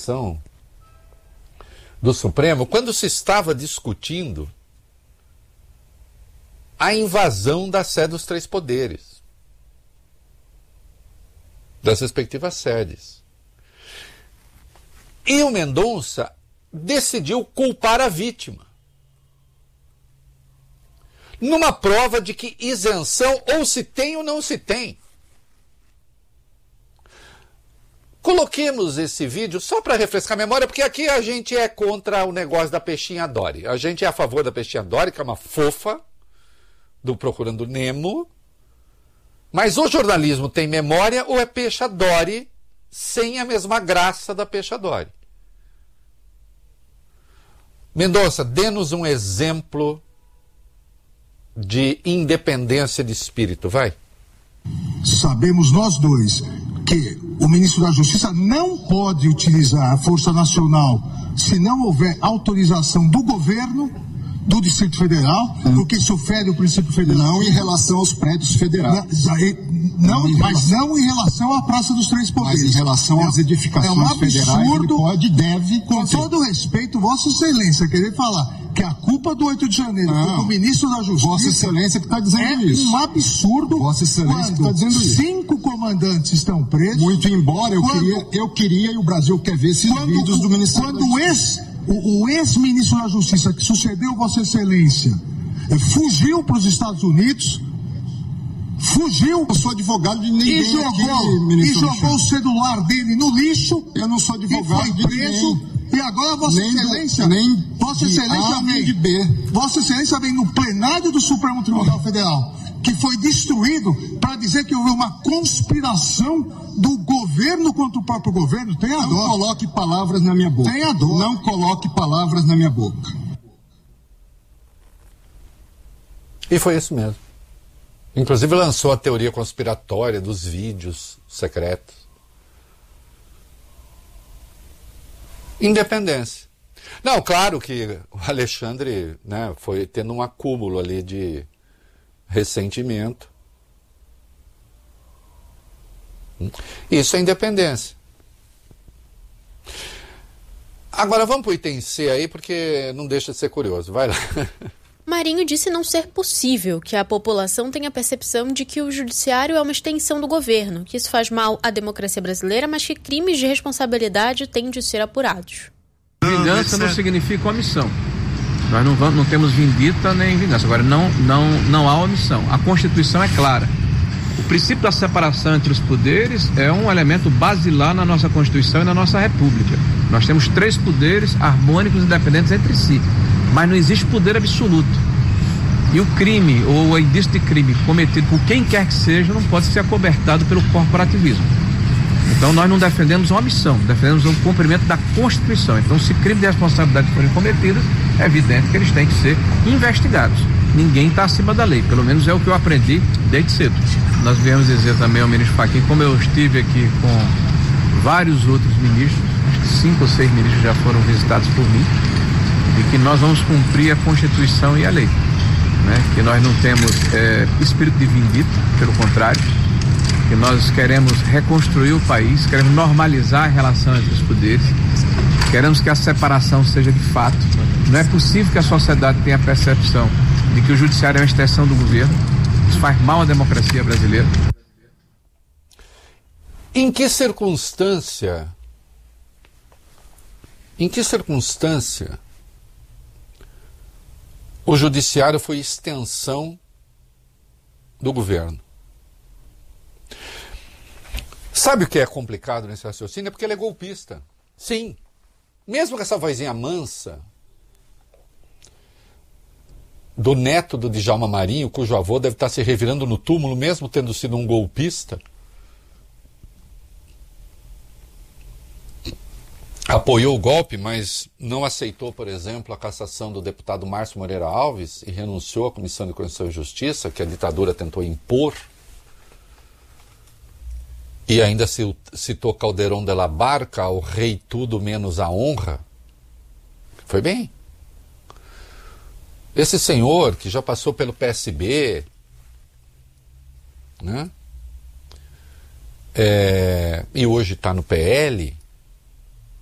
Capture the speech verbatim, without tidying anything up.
sessão do Supremo quando se estava discutindo a invasão da sede dos três poderes, das respectivas sedes. E o Mendonça decidiu culpar a vítima, numa prova de que isenção ou se tem ou não se tem. Coloquemos esse vídeo só para refrescar a memória, porque aqui a gente é contra o negócio da peixinha Dory. A gente é a favor da peixinha Dory, que é uma fofa do Procurando Nemo. Mas o jornalismo tem memória ou é peixa Dory sem a mesma graça da peixa Dory? Mendonça, dê-nos um exemplo de independência de espírito, vai. Sabemos nós dois que o ministro da Justiça não pode utilizar a Força Nacional se não houver autorização do governo do Distrito Federal, hum. porque isso fere o princípio federal. Não em relação aos prédios federais. Não, não, mas não em relação à Praça dos Três Poderes. Mas em relação às edificações é um absurdo, federais, ele pode e deve... Com fazer. todo respeito, Vossa Excelência, querer falar que a culpa do oito de janeiro foi do ministro da Justiça... Vossa Excelência que está dizendo é isso. É um absurdo. Vossa Excelência que está dizendo isso. Cinco comandantes estão presos... Muito embora eu, quando, queria, eu queria e o Brasil quer ver esses quando, vídeos do Ministério Quando o ex... O, o ex-ministro da Justiça, que sucedeu Vossa Excelência, fugiu para os Estados Unidos, fugiu... Eu sou advogado de ninguém e jogou, aqui, e jogou o celular dele no lixo. Eu não sou advogado e foi de preso. ninguém. E agora Vossa nem Excelência... Do, nem Vossa de Excelência A, vem... de B. Vossa Excelência vem no plenário do Supremo Tribunal Federal, que foi destruído, para dizer que houve uma conspiração do governo contra o próprio governo. Tem a dó. Não coloque palavras na minha boca. Tem a dó. Não coloque palavras na minha boca. E foi isso mesmo. Inclusive lançou a teoria conspiratória dos vídeos secretos. Independência. Não, claro que o Alexandre, né, foi tendo um acúmulo ali de ressentimento. Isso é independência. Agora vamos para o item C aí, porque não deixa de ser curioso. Vai lá. Marinho disse não ser possível que a população tenha a percepção de que o judiciário é uma extensão do governo, que isso faz mal à democracia brasileira, mas que crimes de responsabilidade têm de ser apurados. Vingança não significa omissão. Nós não, vamos, não temos vindita nem vingança. Agora, não, não, não há omissão. A Constituição é clara. O princípio da separação entre os poderes é um elemento basilar na nossa Constituição e na nossa República. Nós temos três poderes harmônicos e independentes entre si, mas não existe poder absoluto. E o crime, ou o indício de crime cometido por quem quer que seja, não pode ser acobertado pelo corporativismo. Então nós não defendemos uma omissão, defendemos um cumprimento da Constituição. Então, se crime de responsabilidade forem cometidos, é evidente que eles têm que ser investigados. Ninguém está acima da lei, pelo menos é o que eu aprendi desde cedo. Nós viemos dizer também ao ministro Fachin, como eu estive aqui com vários outros ministros, acho que cinco ou seis ministros já foram visitados por mim, de que nós vamos cumprir a Constituição e a lei, né? Que nós não temos é, espírito de vindita, pelo contrário, que nós queremos reconstruir o país, queremos normalizar a relação entre os poderes, queremos que a separação seja de fato. Não é possível que a sociedade tenha a percepção de que o judiciário é uma extensão do governo. Isso faz mal à democracia brasileira. Em que circunstância, em que circunstância o judiciário foi extensão do governo? Sabe o que é complicado nesse raciocínio? É porque ele é golpista. Sim. Mesmo com essa vozinha mansa do neto do Djalma Marinho, cujo avô deve estar se revirando no túmulo, mesmo tendo sido um golpista, apoiou o golpe, mas não aceitou, por exemplo, a cassação do deputado Márcio Moreira Alves e renunciou à Comissão de Constituição e Justiça, que a ditadura tentou impor. E ainda citou Calderón de la Barca, o rei tudo menos a honra. Foi bem. Esse senhor que já passou pelo P S B, né? É, e hoje está no P L,